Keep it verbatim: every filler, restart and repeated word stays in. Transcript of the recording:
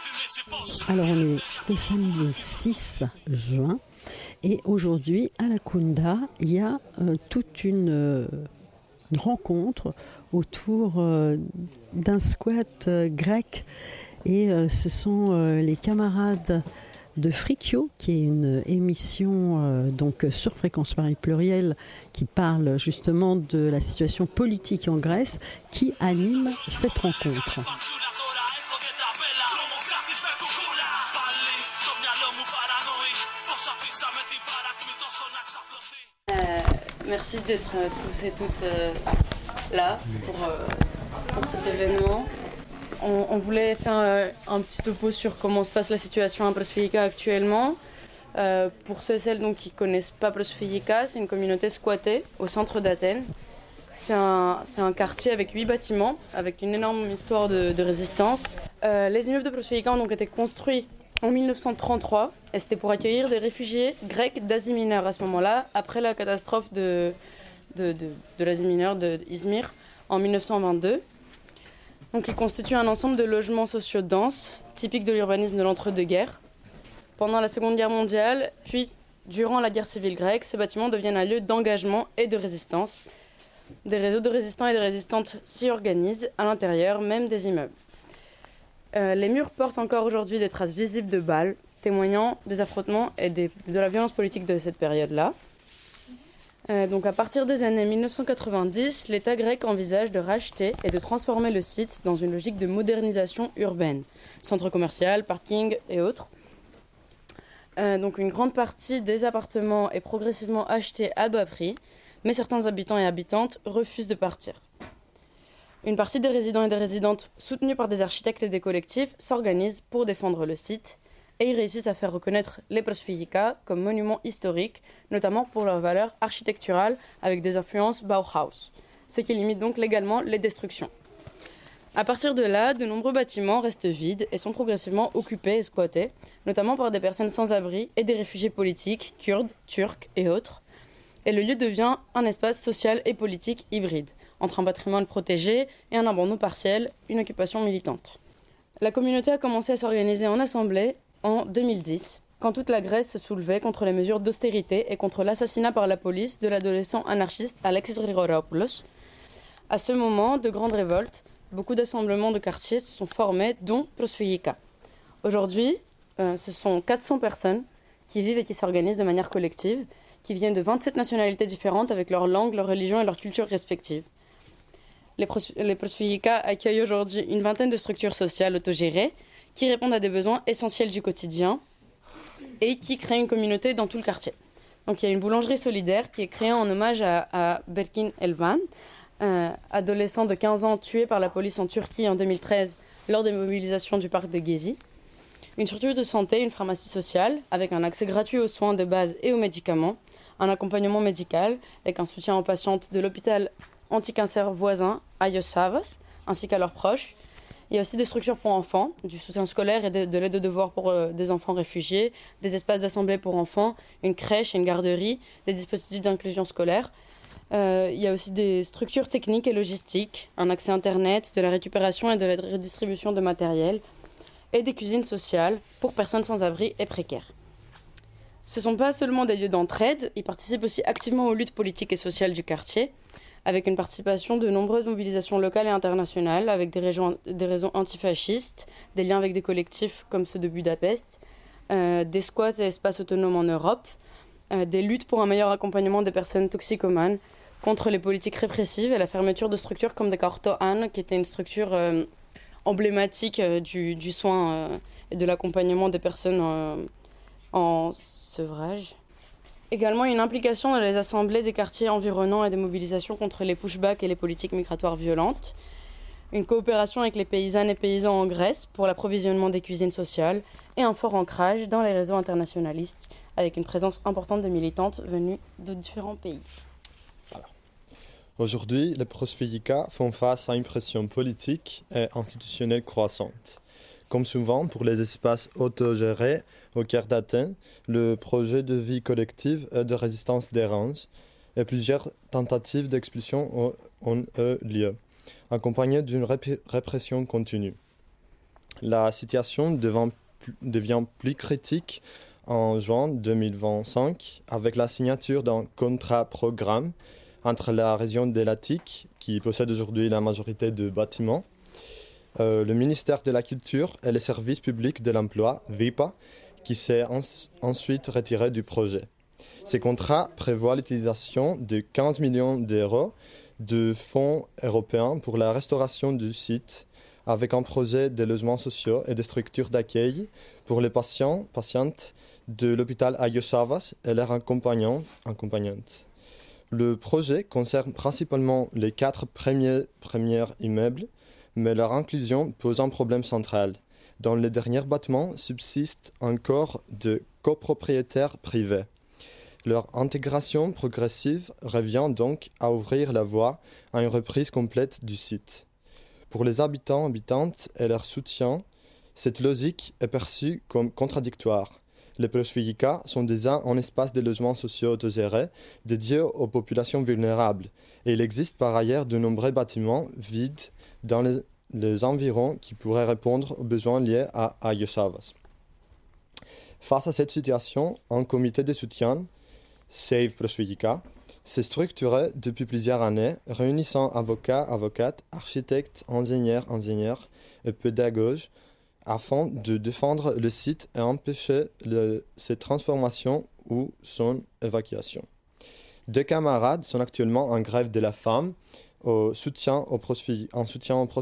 Alors on est le samedi six juin et aujourd'hui à la Kounda, il y a euh, toute une, euh, une rencontre autour euh, d'un squat euh, grec et euh, ce sont euh, les camarades de Frikio, qui est une émission euh, donc sur Fréquence Paris Pluriel qui parle justement de la situation politique en Grèce, qui anime cette rencontre. Euh, merci d'être euh, tous et toutes euh, là pour, euh, pour cet événement. On, on voulait faire euh, un petit topo sur comment se passe la situation à Prosfylika actuellement. Euh, pour ceux et celles donc, qui ne connaissent pas Prosfylika, c'est une communauté squattée au centre d'Athènes. C'est un, c'est un quartier avec huit bâtiments, avec une énorme histoire de, de résistance. Euh, les immeubles de Prosfylika ont donc été construits en mille neuf cent trente-trois et c'était pour accueillir des réfugiés grecs d'Asie mineure à ce moment-là, après la catastrophe de, de, de, de l'Asie mineure d'Izmir en mille neuf cent vingt-deux. Donc, il constitue un ensemble de logements sociaux denses, typiques de l'urbanisme de l'entre-deux-guerres. Pendant la Seconde Guerre mondiale, puis durant la guerre civile grecque, ces bâtiments deviennent un lieu d'engagement et de résistance. Des réseaux de résistants et de résistantes s'y organisent à l'intérieur même des immeubles. Euh, les murs portent encore aujourd'hui des traces visibles de balles, témoignant des affrontements et des, de la violence politique de cette période-là. Euh, donc à partir des années mille neuf cent quatre-vingt-dix, l'État grec envisage de racheter et de transformer le site dans une logique de modernisation urbaine, centre commercial, parking et autres. Euh, donc une grande partie des appartements est progressivement achetée à bas prix, mais certains habitants et habitantes refusent de partir. Une partie des résidents et des résidentes, soutenus par des architectes et des collectifs, s'organisent pour défendre le site et ils réussissent à faire reconnaître les Prosfylika comme monuments historiques, notamment pour leur valeur architecturale avec des influences Bauhaus, ce qui limite donc légalement les destructions. À partir de là, de nombreux bâtiments restent vides et sont progressivement occupés et squattés, notamment par des personnes sans abri et des réfugiés politiques, kurdes, turcs et autres. Et le lieu devient un espace social et politique hybride, entre un patrimoine protégé et un abandon partiel, une occupation militante. La communauté a commencé à s'organiser en assemblée en deux mille dix, quand toute la Grèce se soulevait contre les mesures d'austérité et contre l'assassinat par la police de l'adolescent anarchiste Alexis Grigoropoulos. À ce moment, de grandes révoltes, beaucoup d'assemblements de quartiers se sont formés, dont Prosfylika. Aujourd'hui, euh, ce sont quatre cents personnes qui vivent et qui s'organisent de manière collective, qui viennent de vingt-sept nationalités différentes avec leur langue, leur religion et leur culture respectives. Les, pros- les Prosfylika accueillent aujourd'hui une vingtaine de structures sociales autogérées qui répondent à des besoins essentiels du quotidien et qui créent une communauté dans tout le quartier. Donc il y a une boulangerie solidaire qui est créée en hommage à, à Berkin Elvan, un adolescent de quinze ans tué par la police en Turquie en deux mille treize lors des mobilisations du parc de Gezi. Une structure de santé, une pharmacie sociale, avec un accès gratuit aux soins de base et aux médicaments, un accompagnement médical, avec un soutien aux patientes de l'hôpital anti-cancer voisin, Ayos Savas, ainsi qu'à leurs proches. Il y a aussi des structures pour enfants, du soutien scolaire et de, de l'aide aux devoirs pour euh, des enfants réfugiés, des espaces d'assemblée pour enfants, une crèche et une garderie, des dispositifs d'inclusion scolaire. Euh, il y a aussi des structures techniques et logistiques, un accès Internet, de la récupération et de la redistribution de matériel, et des cuisines sociales pour personnes sans abri et précaires. Ce ne sont pas seulement des lieux d'entraide, ils participent aussi activement aux luttes politiques et sociales du quartier, avec une participation de nombreuses mobilisations locales et internationales, avec des, régions, des réseaux antifascistes, des liens avec des collectifs comme ceux de Budapest, euh, des squats et espaces autonomes en Europe, euh, des luttes pour un meilleur accompagnement des personnes toxicomanes, contre les politiques répressives et la fermeture de structures comme des Kortoan, qui était une structure euh, emblématique euh, du, du soin euh, et de l'accompagnement des personnes euh, en sevrage. Également une implication dans les assemblées des quartiers environnants et des mobilisations contre les pushbacks et les politiques migratoires violentes. Une coopération avec les paysannes et paysans en Grèce pour l'approvisionnement des cuisines sociales et un fort ancrage dans les réseaux internationalistes avec une présence importante de militantes venues de différents pays. Voilà. Aujourd'hui, les Prosfylika font face à une pression politique et institutionnelle croissante. Comme souvent pour les espaces autogérés au cœur d'Athènes, le projet de vie collective et de résistance dérange et plusieurs tentatives d'expulsion ont eu lieu, accompagnées d'une rép- répression continue. La situation devient, devient plus critique en juin deux mille vingt-cinq avec la signature d'un contrat-programme entre la région de l'Attique, qui possède aujourd'hui la majorité de bâtiments, euh, le ministère de la Culture et les services publics de l'emploi, V I P A, qui s'est en- ensuite retiré du projet. Ces contrats prévoient l'utilisation de quinze millions d'euros de fonds européens pour la restauration du site, avec un projet de logements sociaux et de structures d'accueil pour les patients, patientes de l'hôpital Agios Savas et leurs accompagnants, accompagnantes. Le projet concerne principalement les quatre premiers, premiers immeubles, mais leur inclusion pose un problème central. Dans les derniers bâtiments subsistent encore de copropriétaires privés. Leur intégration progressive revient donc à ouvrir la voie à une reprise complète du site. Pour les habitants, habitantes et leur soutien, cette logique est perçue comme contradictoire. Les Prosvijika sont déjà un espace de logements sociaux autogérés dédié aux populations vulnérables et il existe par ailleurs de nombreux bâtiments vides dans les, les environs qui pourraient répondre aux besoins liés à Agios Savas. Face à cette situation, un comité de soutien, Save Prosvijika, s'est structuré depuis plusieurs années, réunissant avocats, avocates, architectes, ingénieurs, ingénieurs et pédagogues afin de défendre le site et empêcher le, ses transformations ou son évacuation. Deux camarades sont actuellement en grève de la faim au soutien au prosphy- en soutien aux